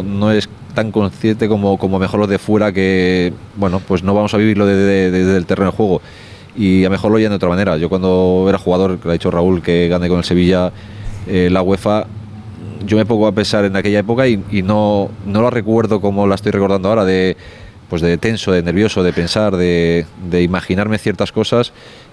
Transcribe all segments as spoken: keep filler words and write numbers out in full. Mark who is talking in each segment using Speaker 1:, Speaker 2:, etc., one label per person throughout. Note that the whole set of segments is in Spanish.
Speaker 1: no es tan consciente como, como mejor los de fuera, que bueno, pues no vamos a vivirlo desde de, de, de el terreno de juego, y a mejor lo llevan de otra manera. Yo cuando era jugador, que lo ha dicho Raúl, que gané con el Sevilla eh, la UEFA, yo me pongo a pensar en aquella época y, y no, no la recuerdo como la estoy recordando ahora, de pues de tenso, de nervioso, de pensar, de, de imaginarme ciertas cosas,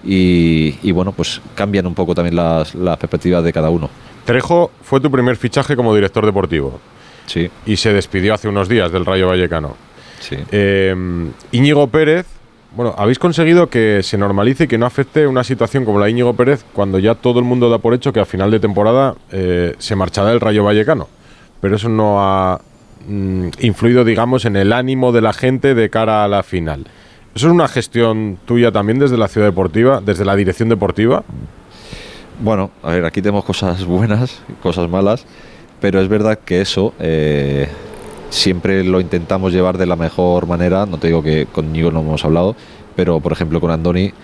Speaker 1: y, y bueno, pues cambian un poco también las, las perspectivas de cada uno.
Speaker 2: Trejo fue tu primer fichaje como director deportivo.
Speaker 1: Sí.
Speaker 2: Y se despidió hace unos días del Rayo Vallecano.
Speaker 1: Sí.
Speaker 2: Eh, Íñigo Pérez, bueno, habéis conseguido que se normalice y que no afecte una situación como la de Íñigo Pérez, cuando ya todo el mundo da por hecho que a final de temporada eh, se marchará del Rayo Vallecano. Pero eso no ha mm, influido, digamos, en el ánimo de la gente de cara a la final. ¿Eso es una gestión tuya también desde la ciudad deportiva, desde la dirección deportiva?
Speaker 1: Bueno, a ver, aquí tenemos cosas buenas, cosas malas, pero es verdad que eso eh, siempre lo intentamos llevar de la mejor manera. No te digo que con Íñigo no hemos hablado, pero por ejemplo con Andoni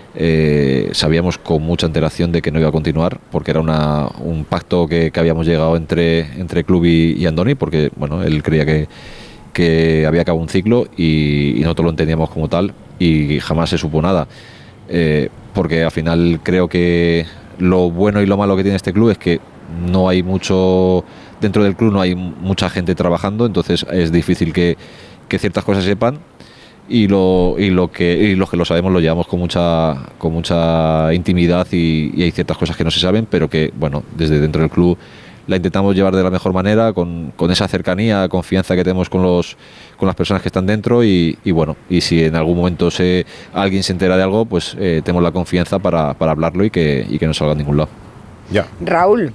Speaker 1: eh, sabíamos con mucha antelación de que no iba a continuar, porque era una, un pacto que, que habíamos llegado entre, entre club y, y Andoni, porque bueno, él creía que, que había acabado un ciclo y, y nosotros lo entendíamos como tal, y jamás se supo nada, eh, porque al final creo que lo bueno y lo malo que tiene este club es que no hay mucho, dentro del club no hay mucha gente trabajando, entonces es difícil que, que ciertas cosas se sepan, y lo, y lo que y los que lo sabemos lo llevamos con mucha con mucha intimidad, y, y hay ciertas cosas que no se saben, pero que bueno, desde dentro del club la intentamos llevar de la mejor manera, con, con esa cercanía, confianza que tenemos con los con las personas que están dentro, y, y bueno, y si en algún momento se alguien se entera de algo, pues eh, tenemos la confianza para, para hablarlo y que, y que no salga a ningún lado.
Speaker 2: Ya.
Speaker 3: Raúl.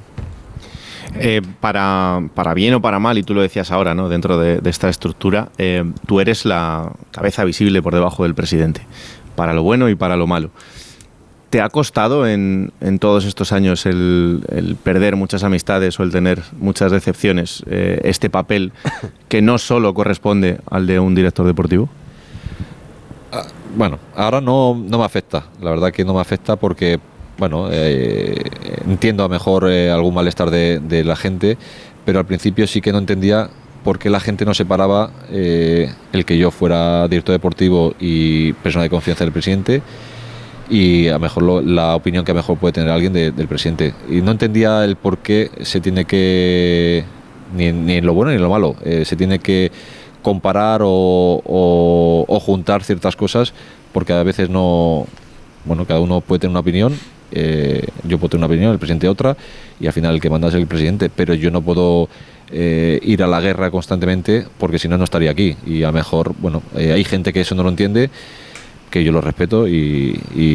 Speaker 4: Eh, para, para bien o para mal, y tú lo decías ahora, ¿no? Dentro de, de esta estructura, eh, tú eres la cabeza visible por debajo del presidente, para lo bueno y para lo malo. ¿Te ha costado en, en todos estos años el, el perder muchas amistades o el tener muchas decepciones, eh, este papel que no solo corresponde al de un director deportivo?
Speaker 1: Ah, bueno, ahora no, no me afecta, la verdad que no me afecta, porque bueno, eh, entiendo a lo mejor eh, algún malestar de, de la gente, pero al principio sí que no entendía por qué la gente no separaba eh, el que yo fuera director deportivo y persona de confianza del presidente, y a lo mejor lo, la opinión que a lo mejor puede tener alguien de, del presidente. Y no entendía el por qué se tiene que, ni, ni en lo bueno ni en lo malo, eh, se tiene que comparar o, o, o juntar ciertas cosas, porque a veces no, bueno, cada uno puede tener una opinión. Eh, yo puedo tener una opinión, el presidente otra, y al final el que manda es el presidente, pero yo no puedo eh, ir a la guerra constantemente, porque si no, no estaría aquí. Y a lo mejor, bueno, eh, hay gente que eso no lo entiende, que yo lo respeto y,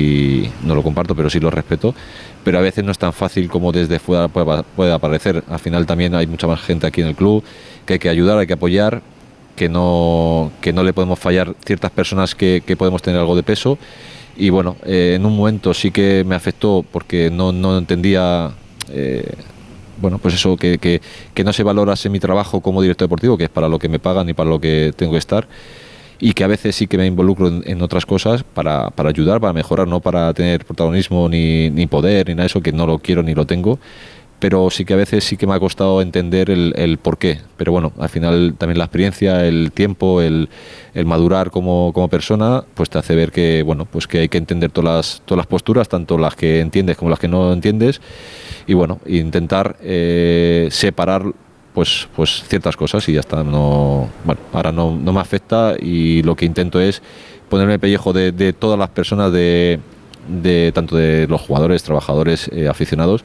Speaker 1: y no lo comparto, pero sí lo respeto, pero a veces no es tan fácil como desde fuera puede, puede aparecer. Al final también hay mucha más gente aquí en el club que hay que ayudar, hay que apoyar, que no, que no le podemos fallar ciertas personas que, que podemos tener algo de peso. Y bueno, eh, en un momento sí que me afectó, porque no, no entendía, eh, bueno, pues eso, que, que, que no se valorase mi trabajo como director deportivo, que es para lo que me pagan y para lo que tengo que estar, y que a veces sí que me involucro en, en otras cosas para, para ayudar, para mejorar, no para tener protagonismo ni, ni poder, ni nada de eso, que no lo quiero ni lo tengo. Pero sí que a veces sí que me ha costado entender el, el por qué. Pero bueno, al final también la experiencia, el tiempo, el, el madurar como, como persona, pues te hace ver que bueno, pues que hay que entender todas las, todas las posturas, tanto las que entiendes como las que no entiendes, y bueno, intentar eh, separar pues, pues ciertas cosas, y ya está. No, bueno, ahora no, no me afecta, y lo que intento es ponerme el pellejo de, de todas las personas, de, de tanto de los jugadores, trabajadores, eh, aficionados,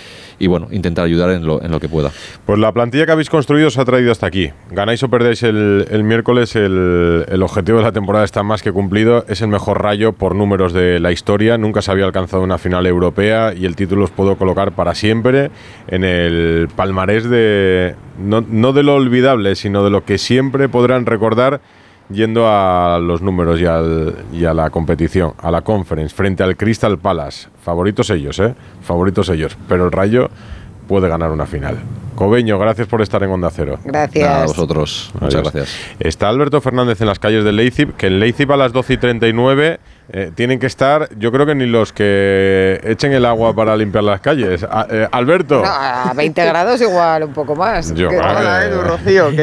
Speaker 1: y bueno, intentar ayudar en lo, en lo que pueda.
Speaker 2: Pues la plantilla que habéis construido os ha traído hasta aquí. Ganáis o perdéis el, el miércoles, el, el objetivo de la temporada está más que cumplido. Es el mejor Rayo por números de la historia. Nunca se había alcanzado una final europea, y el título os puedo colocar para siempre en el palmarés de, no, no de lo olvidable, sino de lo que siempre podrán recordar yendo a los números y, al, y a la competición, a la Conference, frente al Crystal Palace. Favoritos ellos, ¿eh? Favoritos ellos. Pero el Rayo puede ganar una final. Cobeño, gracias por estar en Onda Cero.
Speaker 3: Gracias.
Speaker 1: A vosotros. Muchas
Speaker 2: Adiós.
Speaker 1: gracias.
Speaker 2: Está Alberto Fernández en las calles de Leipzig, que en Leipzig a las doce y treinta y nueve eh, tienen que estar, yo creo que ni los que echen el agua para limpiar las calles. A, eh, Alberto.
Speaker 3: No, a veinte grados igual, un poco más.
Speaker 2: Yo,
Speaker 3: ¿Qué?
Speaker 2: vale.
Speaker 5: Hola, Edu, Rocío.